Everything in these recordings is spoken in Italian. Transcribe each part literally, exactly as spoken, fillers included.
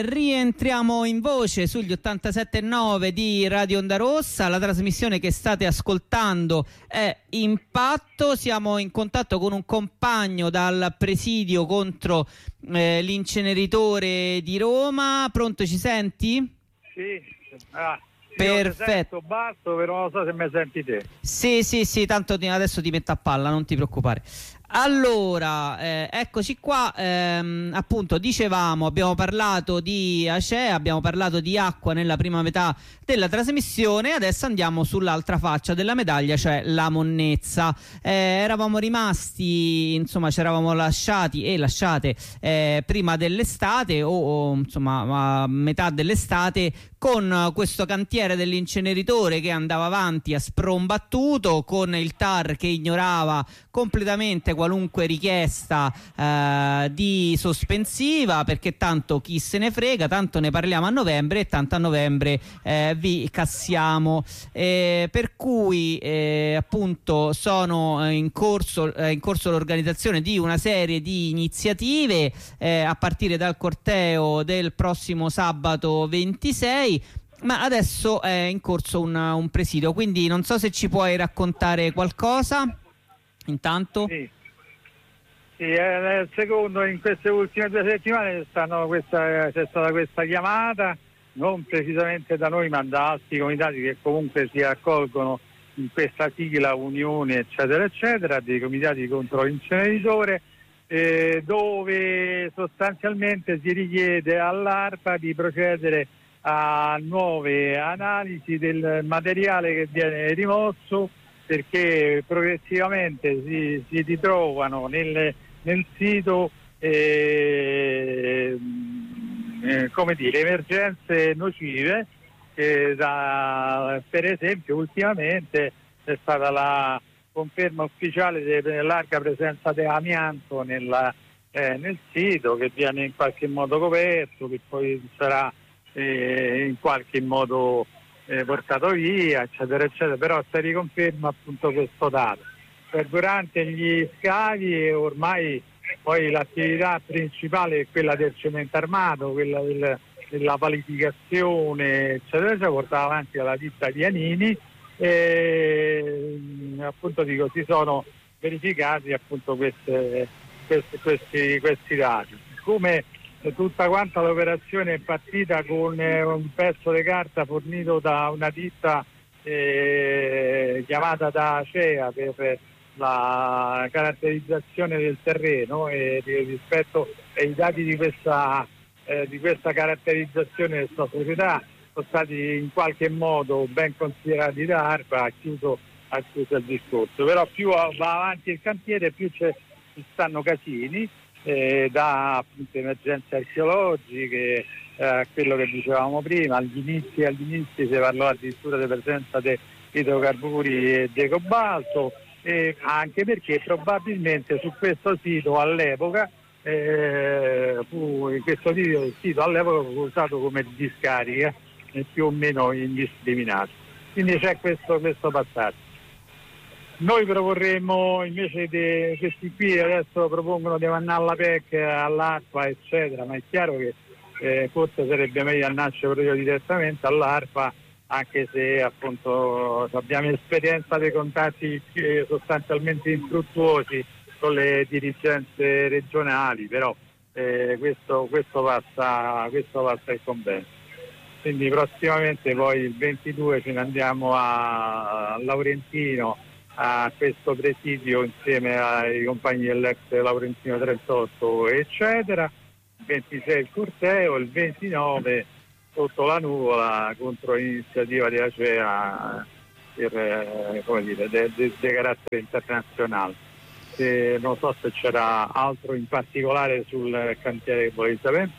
rientriamo in voce sugli ottantasette virgola nove di Radio Onda Rossa. La trasmissione che state ascoltando è Impatto. Siamo in contatto con un compagno dal presidio contro eh, l'inceneritore di Roma. Pronto, ci senti? Sì, ah, perfetto. Sento basso, però non so se mi senti te. Sì, sì, sì, tanto adesso ti metto a palla, non ti preoccupare. Allora, eh, eccoci qua, ehm, appunto dicevamo, abbiamo parlato di Acea, abbiamo parlato di acqua nella prima metà della trasmissione, adesso andiamo sull'altra faccia della medaglia, cioè la monnezza. Eh, eravamo rimasti, insomma ci eravamo lasciati e lasciate eh, prima dell'estate o, o insomma a metà dell'estate con questo cantiere dell'inceneritore che andava avanti a sprombattuto, con il T A R che ignorava completamente qualunque richiesta eh, di sospensiva, perché tanto chi se ne frega, tanto ne parliamo a novembre e tanto a novembre eh, vi cassiamo, eh, per cui eh, appunto sono in corso, eh, in corso l'organizzazione di una serie di iniziative eh, a partire dal corteo del prossimo sabato ventisei, ma adesso è in corso un, un presidio, quindi non so se ci puoi raccontare qualcosa intanto. Sì. Sì, eh, secondo, in queste ultime due settimane stanno questa, c'è stata questa chiamata, non precisamente da noi ma da altri comitati che comunque si accolgono in questa sigla Unione eccetera eccetera, dei comitati contro l'inceneritore, eh, dove sostanzialmente si richiede all'ARPA di procedere a nuove analisi del materiale che viene rimosso, perché progressivamente si, si ritrovano nel, nel sito eh, eh, come dire, emergenze nocive, eh, da, per esempio ultimamente è stata la conferma ufficiale della larga presenza di amianto nella, eh, nel sito, che viene in qualche modo coperto, che poi sarà eh, in qualche modo Eh, portato via eccetera eccetera, però si riconferma appunto questo dato. Per durante gli scavi ormai poi l'attività principale è quella del cemento armato, quella del, della palificazione eccetera eccetera, portata avanti dalla ditta di Anini, e appunto dico si sono verificati appunto queste, questi, questi, questi dati. Come tutta quanta l'operazione è partita con eh, un pezzo di carta fornito da una ditta eh, chiamata da Acea per la caratterizzazione del terreno, e rispetto ai dati di questa, eh, di questa caratterizzazione questa società sono stati in qualche modo ben considerati da ARPA, ha chiuso, ha chiuso il discorso. Però più va avanti il cantiere più ci stanno casini, Eh, da appunto emergenze archeologiche a eh, quello che dicevamo prima, agli inizi, agli inizi si parlò addirittura di presenza di idrocarburi e di cobalto, eh, anche perché probabilmente su questo sito all'epoca eh, fu, questo sito, sito all'epoca fu usato come discarica eh, più o meno indiscriminato, quindi c'è questo, questo passaggio. Noi proporremmo invece di questi qui adesso propongono di mandare alla P E C, all'ARPA eccetera, ma è chiaro che eh, forse sarebbe meglio andarci proprio direttamente all'ARPA, anche se appunto abbiamo esperienza dei contatti eh, sostanzialmente infruttuosi con le dirigenze regionali, però eh, questo, questo passa questo passa il convegno. Quindi prossimamente poi il ventidue ce ne andiamo a, a Laurentino, a questo presidio insieme ai compagni dell'ex Laurentino trentotto eccetera, il ventisei il corteo, il ventinove sotto la nuvola contro l'iniziativa di Acea per eh, come dire di de, de carattere internazionale. E non so se c'era altro in particolare sul cantiere che volevi sapere.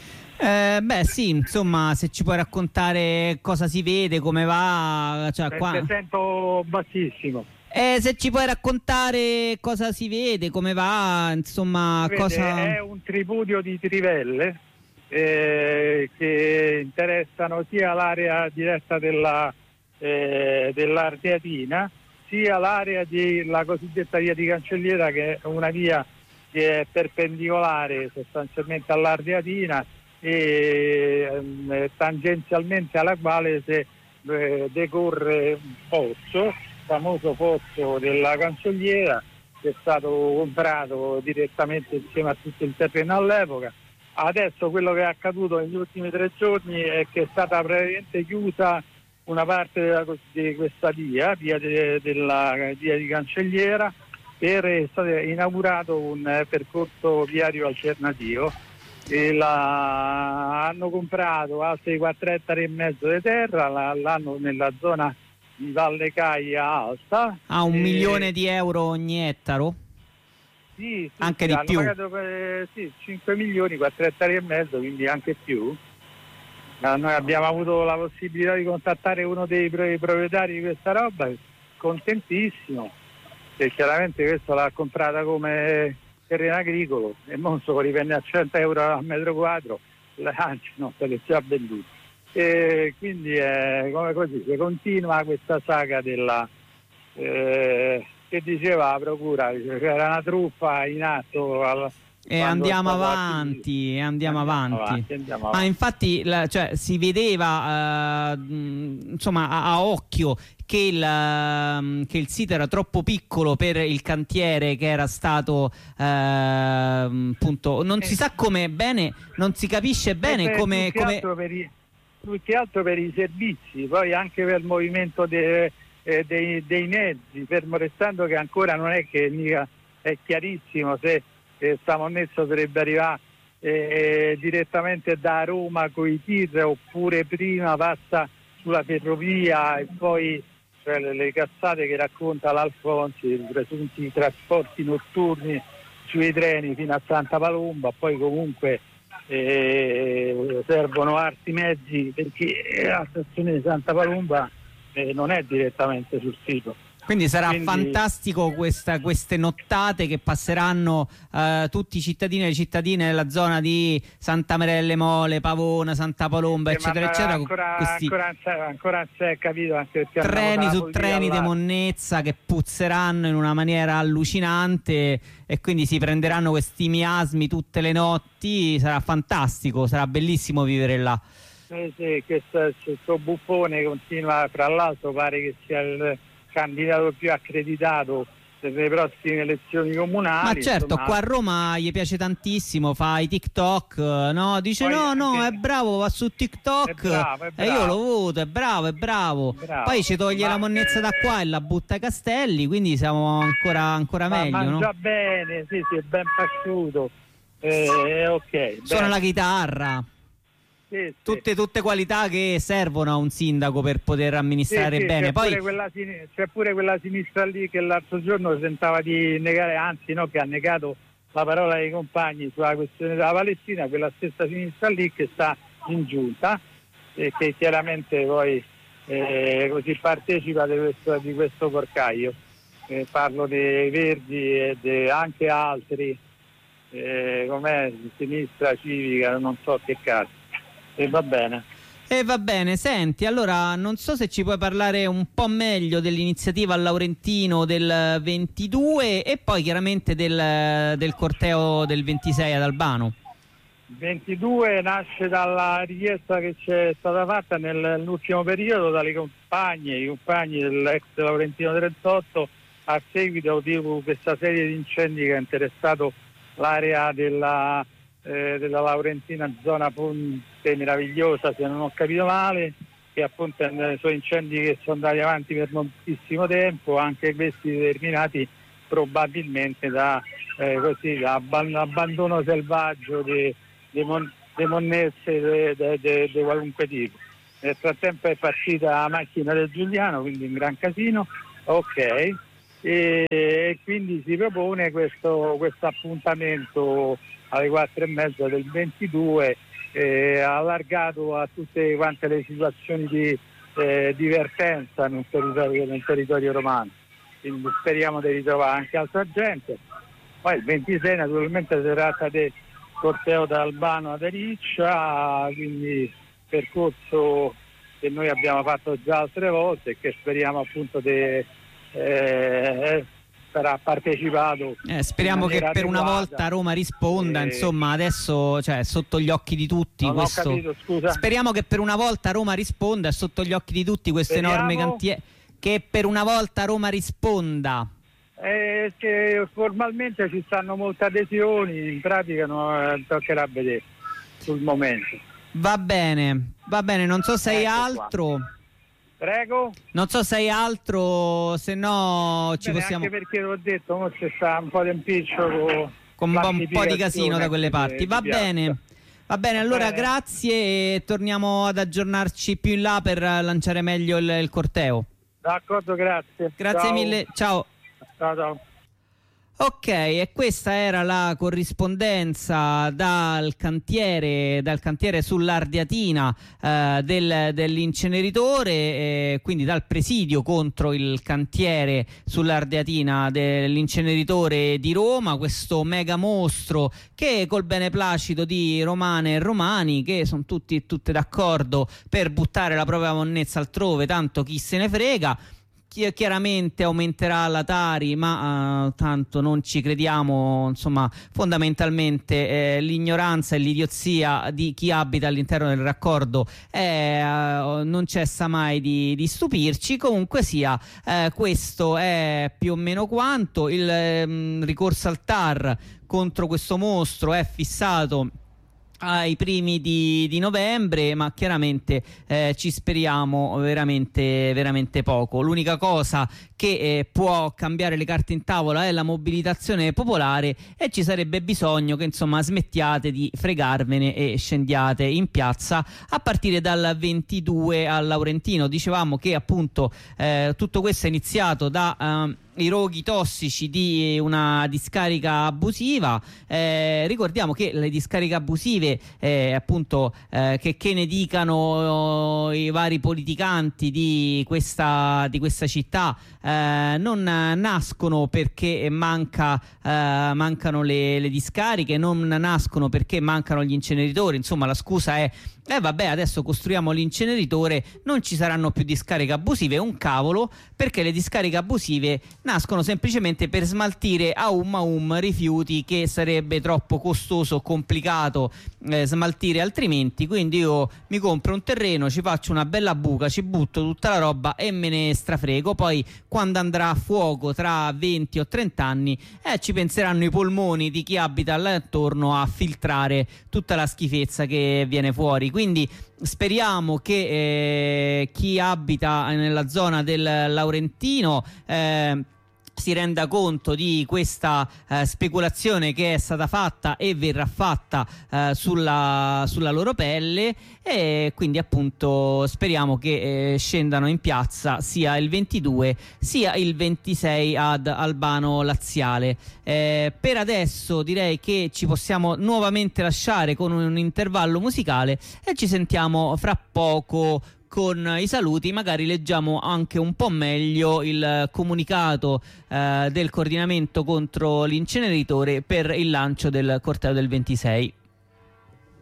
Eh, beh sì, insomma, se ci puoi raccontare cosa si vede, come va, cioè, eh, qua... Ti sento bassissimo. Eh, se ci puoi raccontare cosa si vede, come va, insomma, Vede, cosa... È un tripudio di trivelle eh, che interessano sia l'area diretta della, eh, dell'Ardeatina, sia l'area della cosiddetta via di Cancelliera, che è una via che è perpendicolare sostanzialmente all'Ardeatina e eh, tangenzialmente alla quale se, eh, decorre un pozzo, il famoso pozzo della Cancelliera, che è stato comprato direttamente insieme a tutto il terreno all'epoca. Adesso quello che è accaduto negli ultimi tre giorni è che è stata praticamente chiusa una parte della, di questa via, via, de, della, via di Cancelliera, per è stato inaugurato un eh, percorso viario alternativo. E la, hanno comprato altri quattro ettari e mezzo di terra, la, l'hanno nella zona di Valle Caia Alta. A un e, milione di euro ogni ettaro? Sì, sì, anche sì, di hanno più. pagato per, sì, cinque milioni, quattro ettari e mezzo, quindi anche più. Ma noi abbiamo avuto la possibilità di contattare uno dei proprietari di questa roba, contentissimo, e chiaramente questo l'ha comprata come terreno agricolo e non so, rivende a cento euro al metro quadro, anzi no, se le già venduto. E quindi è come così, si continua questa saga della eh, che diceva la procura, c'era una truffa in atto al, e andiamo avanti, e andiamo, andiamo avanti. avanti andiamo Ma avanti. infatti la, cioè, si vedeva uh, insomma a, a occhio che il, uh, che il sito era troppo piccolo per il cantiere che era stato uh, appunto, non si sa come bene, non si capisce bene come, più, che come... altro per i, più che altro per i servizi, poi anche per il movimento de, eh, dei, dei mezzi, fermo restando che ancora non è che mica è chiarissimo se questa monnezza dovrebbe arrivare eh, direttamente da Roma con i tir oppure prima passa sulla ferrovia e poi cioè, le, le cazzate che racconta l'Alfonsi, i presunti trasporti notturni sui treni fino a Santa Palomba, poi comunque eh, servono altri mezzi perché la stazione di Santa Palomba eh, non è direttamente sul sito. Quindi sarà Quindi... fantastico questa, queste nottate che passeranno eh, tutti i cittadini e le cittadine della zona di Santa Maria delle Mole, Pavona, Santa Palomba, eh, eccetera, ma eccetera. Ancora, questi ancora, ancora non si è capito anche perché treni su treni alla... di monnezza che puzzeranno in una maniera allucinante e quindi si prenderanno questi miasmi tutte le notti. Sarà fantastico, sarà bellissimo vivere là. Eh sì, questo, questo buffone continua, fra l'altro pare che sia il candidato più accreditato per le prossime elezioni comunali. Ma certo, insomma. qua a Roma gli piace tantissimo, fa i TikTok, no? Dice Poi no, no, anche... è bravo, va su TikTok è bravo, è e io bravo. lo voto, è bravo, è bravo. bravo. Poi ci toglie ma... la monnezza da qua e la butta ai castelli, quindi siamo ancora, ancora ma meglio, mangia no? bene, sì, sì, è ben pasciuto. Eh, ok. Suona bene. la chitarra. Sì, sì. Tutte, tutte qualità che servono a un sindaco per poter amministrare sì, sì, bene. c'è, Poi pure quella, c'è pure quella sinistra lì che l'altro giorno tentava di negare, anzi no, che ha negato la parola dei compagni sulla questione della Palestina, quella stessa sinistra lì che sta in giunta e che chiaramente poi eh, così partecipa di questo, di questo porcaio. Eh, parlo dei Verdi e de anche altri, eh, com'è, sinistra civica, non so che cazzo. E va bene. E va bene, senti, allora non so se ci puoi parlare un po' meglio dell'iniziativa al Laurentino del ventidue e poi chiaramente del, del corteo del ventisei ad Albano. Il ventidue nasce dalla richiesta che c'è stata fatta nel, nell'ultimo periodo dalle compagne, i compagni dell'ex Laurentino trentotto a seguito di questa serie di incendi che ha interessato l'area della Eh, della Laurentina, zona Ponte Meravigliosa, se non ho capito male, che appunto sono incendi che sono andati avanti per moltissimo tempo, anche questi determinati probabilmente da, eh, così, da abb- abbandono selvaggio di mon- monnezze di qualunque tipo. Nel frattempo è partita la macchina del Giuliano, quindi un gran casino, ok, e, e quindi si propone questo, questo appuntamento alle quattro e mezza del ventidue, eh, allargato a tutte quante le situazioni di eh, divertenza nel territorio, nel territorio romano. Quindi speriamo di ritrovare anche altra gente. Poi il ventisei naturalmente si tratta del corteo da Albano ad Ariccia, quindi percorso che noi abbiamo fatto già altre volte e che speriamo appunto di eh, sarà partecipato. Eh, speriamo che per una volta Roma risponda, e... insomma adesso cioè, è sotto gli occhi di tutti non questo... ho capito, scusa. Speriamo che per una volta Roma risponda, è sotto gli occhi di tutti questo Speriamo... enorme cantiere, che per una volta Roma risponda. Eh, che formalmente ci stanno molte adesioni, in pratica non eh, toccherà a vedere sul momento. Va bene, va bene, non so se hai ecco altro. Qua. Prego? Non so se hai altro, se no ci Bene, possiamo... Anche perché l'ho detto, ora c'è sta un po' di impiccio con, con un po' di casino da quelle parti. Va bene, va bene, allora bene. Grazie e torniamo ad aggiornarci più in là per lanciare meglio il, il corteo. D'accordo, grazie. Grazie ciao. mille, ciao. Ciao, ciao. Ok, e questa era la corrispondenza dal cantiere, dal cantiere sull'Ardiatina eh, del, dell'inceneritore, eh, quindi dal presidio contro il cantiere sull'Ardiatina dell'inceneritore di Roma, questo mega mostro che col beneplacito di romane e romani, che sono tutti e tutte d'accordo per buttare la propria monnezza altrove, tanto chi se ne frega. Chiaramente aumenterà la Tari, ma uh, tanto non ci crediamo, insomma fondamentalmente eh, l'ignoranza e l'idiozia di chi abita all'interno del raccordo eh, uh, non cessa mai di, di stupirci. Comunque sia, eh, questo è più o meno quanto. Il eh, ricorso al T A R contro questo mostro è fissato ai primi di, di novembre, ma chiaramente eh, ci speriamo veramente veramente poco. L'unica cosa che eh, può cambiare le carte in tavola è la mobilitazione popolare, e ci sarebbe bisogno che insomma smettiate di fregarvene e scendiate in piazza a partire dal ventidue al Laurentino. Dicevamo che appunto eh, tutto questo è iniziato da eh, i roghi tossici di una discarica abusiva. Eh, ricordiamo che le discariche abusive, eh, appunto, eh, che, che ne dicano i vari politicanti di questa, di questa città, eh, non nascono perché manca, eh, mancano le, le discariche, non nascono perché mancano gli inceneritori. Insomma, la scusa è eh vabbè, adesso costruiamo l'inceneritore, non ci saranno più discariche abusive. Un cavolo, perché le discariche abusive nascono semplicemente per smaltire a um a um rifiuti che sarebbe troppo costoso, complicato eh, smaltire altrimenti. Quindi io mi compro un terreno, ci faccio una bella buca, ci butto tutta la roba e me ne strafrego. Poi quando andrà a fuoco tra venti o trenta anni eh, ci penseranno i polmoni di chi abita là attorno a filtrare tutta la schifezza che viene fuori. Quindi speriamo che eh, chi abita nella zona del Laurentino eh, si renda conto di questa eh, speculazione che è stata fatta e verrà fatta eh, sulla, sulla loro pelle, e quindi appunto speriamo che eh, scendano in piazza sia il ventidue sia il ventisei ad Albano Laziale. Eh, per adesso direi che ci possiamo nuovamente lasciare con un intervallo musicale e ci sentiamo fra poco con i saluti. Magari leggiamo anche un po' meglio il comunicato eh, del coordinamento contro l'inceneritore per il lancio del corteo del ventisei.